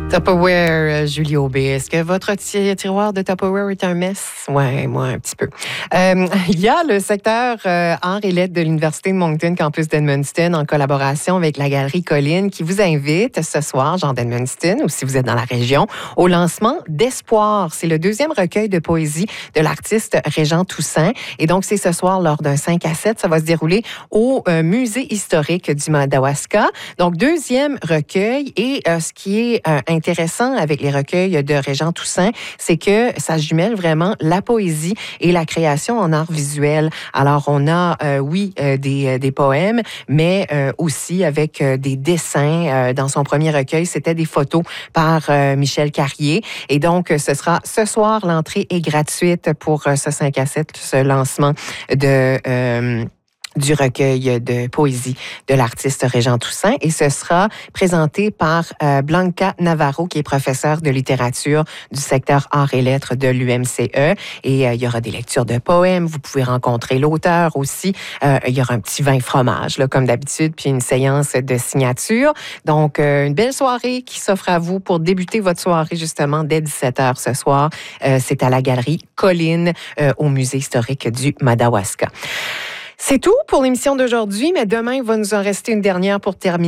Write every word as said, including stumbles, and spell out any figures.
Tupperware, Julie Aubé. Est-ce que votre ti- tiroir de Tupperware est un mess? Oui, moi, un petit peu. Euh, il y a le secteur euh, arts et lettres de l'Université de Moncton, campus d'Edmundston, en collaboration avec la Galerie Colline, qui vous invite ce soir, Jean d'Edmundston, ou si vous êtes dans la région, au lancement d'Espoir. C'est le deuxième recueil de poésie de l'artiste Régent Toussaint. Et donc, c'est ce soir, lors d'un cinq à sept, ça va se dérouler au euh, Musée historique du Madawaska. Donc, deuxième recueil. Et euh, ce qui est euh, intéressant avec les recueils de Régent Toussaint, c'est que ça jumelle vraiment la poésie et la création en art visuel. Alors, on a, euh, oui, euh, des, des poèmes, mais euh, aussi avec euh, des dessins. Euh, dans son premier recueil, c'était des photos par euh, Michel Carrier. Et donc, ce sera ce soir, l'entrée est gratuite pour euh, ce cinq à sept, ce lancement de... Euh, du recueil de poésie de l'artiste Régent Toussaint. Et ce sera présenté par euh, Blanca Navarro, qui est professeure de littérature du secteur arts et lettres de l'U M C E. Et euh, il y aura des lectures de poèmes. Vous pouvez rencontrer l'auteur aussi. Euh, il y aura un petit vin fromage, là, comme d'habitude, puis une séance de signature. Donc, euh, une belle soirée qui s'offre à vous pour débuter votre soirée, justement, dès dix-sept heures ce soir. Euh, c'est à la Galerie Colline, euh, au Musée historique du Madawaska. C'est tout pour l'émission d'aujourd'hui, mais demain, il va nous en rester une dernière pour terminer.